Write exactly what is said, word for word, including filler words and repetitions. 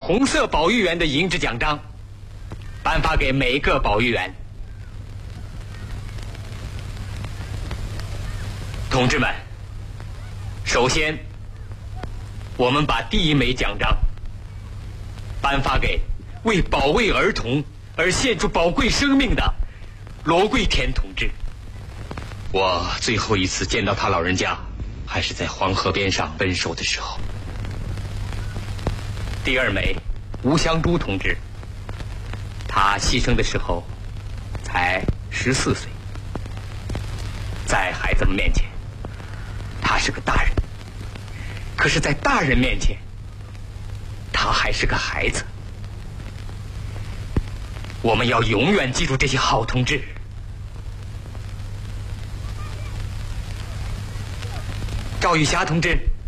红色保育员的银质奖章颁发给每个保育员。同志们，首先，我们把第一枚奖章颁发给为保卫儿童而献出宝贵生命的罗桂田同志。我最后一次见到他老人家，还是在黄河边上奔守的时候。第二枚，吴香珠同志，他牺牲的时候才十四岁，在孩子们面前，他是个大人，可是，在大人面前，他还是个孩子。我们要永远记住这些好同志。赵玉霞同志。